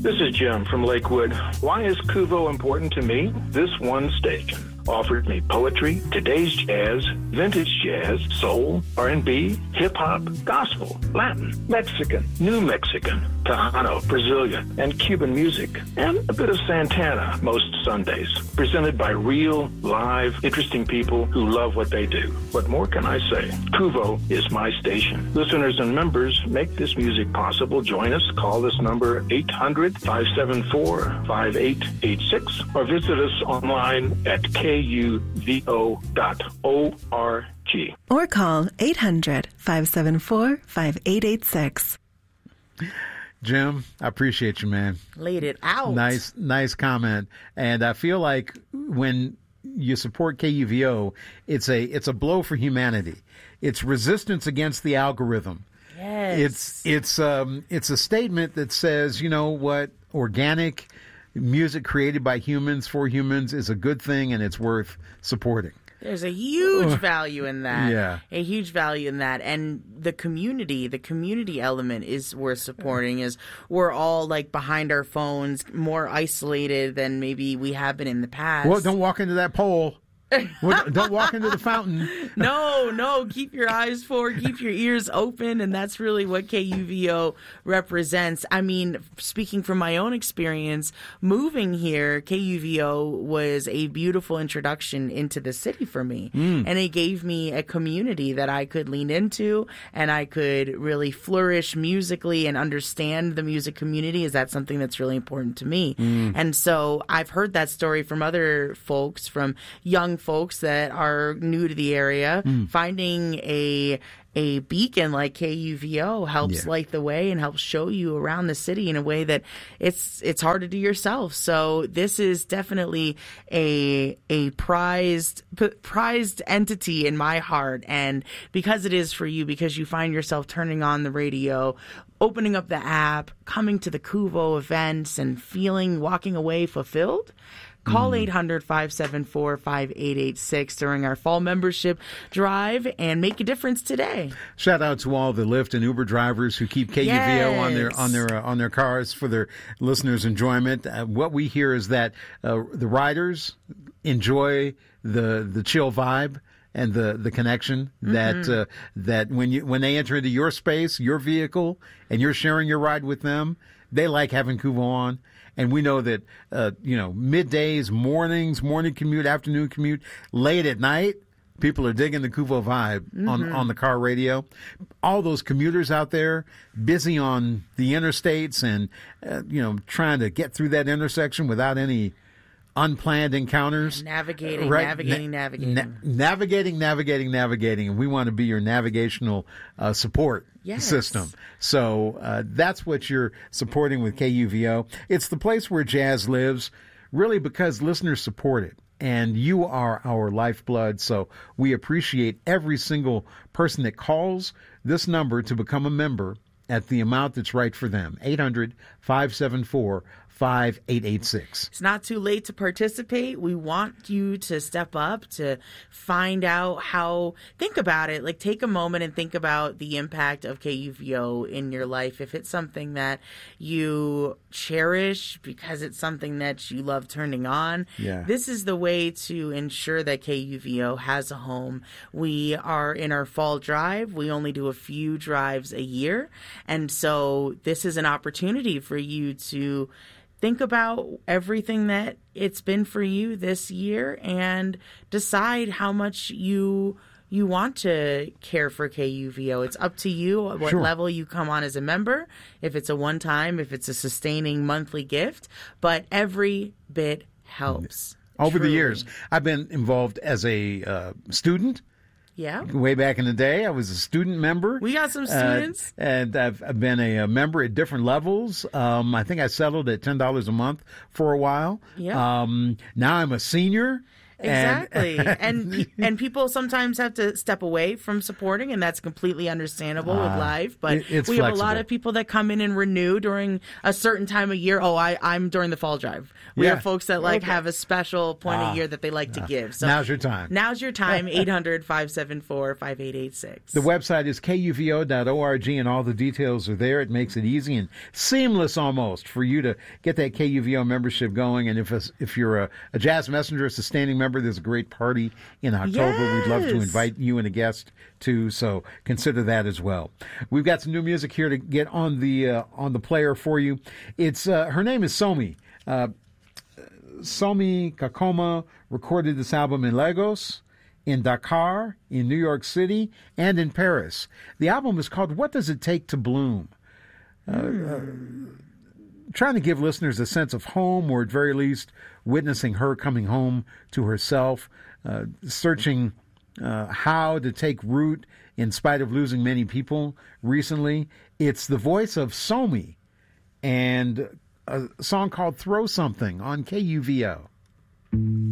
This is Jim from Lakewood. Why is Kuvo important to me? This one station offered me poetry, today's jazz, vintage jazz, soul, R&B, hip-hop, gospel, Latin, Mexican, New Mexican, Tejano, Brazilian, and Cuban music, and a bit of Santana most Sundays, presented by real, live, interesting people who love what they do. What more can I say? Kuvo is my station. Listeners and members make this music possible. Join us. Call this number 800-574-5886 or visit us online at kuvo.org. Or call 800-574-5886. Jim, I appreciate you, man. Laid it out. Nice comment. And I feel like when you support KUVO, it's a blow for humanity. It's resistance against the algorithm. Yes. It's a statement that says, you know what, organic music created by humans for humans is a good thing and it's worth supporting. There's a huge value in that. Yeah. A huge value in that. And the community element is worth supporting, is we're all like behind our phones, more isolated than maybe we have been in the past. Well, don't walk into that pole. Don't walk into the fountain. No. Keep your eyes forward. Keep your ears open. And that's really what KUVO represents. I mean, speaking from my own experience, moving here, KUVO was a beautiful introduction into the city for me. And it gave me a community that I could lean into and I could really flourish musically and understand the music community. Is that something that's really important to me? And so I've heard that story from other folks, from young folks that are new to the area. Finding a beacon like KUVO helps light the way and helps show you around the city in a way that it's hard to do yourself. So this is definitely a prized entity in my heart. And because it is for you, because you find yourself turning on the radio, opening up the app, coming to the Kuvo events and walking away fulfilled, call 800-574-5886 during our fall membership drive and make a difference today. Shout out to all the Lyft and Uber drivers who keep KUVO on their cars for their listeners' enjoyment. What we hear is that the riders enjoy the chill vibe and the connection that when they enter into your space, your vehicle, and you're sharing your ride with them, they like having Kuvo on. And we know that, middays, mornings, morning commute, afternoon commute, late at night, people are digging the Kuvo vibe on the car radio. All those commuters out there busy on the interstates and, trying to get through that intersection without any unplanned encounters. Navigating. Navigating. And we want to be your navigational support system. So that's what you're supporting with KUVO. It's the place where jazz lives, really, because listeners support it. And you are our lifeblood. So we appreciate every single person that calls this number to become a member at the amount that's right for them. 800-574-5886. It's not too late to participate. We want you to step up, to find out think about it. Like, take a moment and think about the impact of KUVO in your life. If it's something that you cherish because it's something that you love turning on, this is the way to ensure that KUVO has a home. We are in our fall drive. We only do a few drives a year. And so this is an opportunity for you to think about everything that it's been for you this year and decide how much you want to care for KUVO. It's up to you at what level you come on as a member, if it's a one-time, if it's a sustaining monthly gift, but every bit helps. Over the years, I've been involved as a student. Yeah. Way back in the day, I was a student member. We got some students. And I've been a member at different levels. I think I settled at $10 a month for a while. Yeah. Now I'm a senior. Exactly. And people sometimes have to step away from supporting, and that's completely understandable with live. But it's we flexible. have a lot of people that come in and renew during a certain time of year. Oh, I'm during the fall drive. We have folks that have a special point of year that they like to give. So now's your time. Now's your time, 800-574-5886. The website is kuvo.org, and all the details are there. It makes it easy and seamless almost for you to get that KUVO membership going. And if you're a Jazz Messenger, a sustaining member, there's a great party in October. Yes. We'd love to invite you and a guest too, so consider that as well. We've got some new music here to get on the player for you. It's her name is Somi. Somi Kakoma recorded this album in Lagos, in Dakar, in New York City, and in Paris. The album is called What Does It Take to Bloom? Trying to give listeners a sense of home, or at very least witnessing her coming home to herself, searching how to take root in spite of losing many people recently. It's the voice of Somi and a song called Throw Something on KUVO.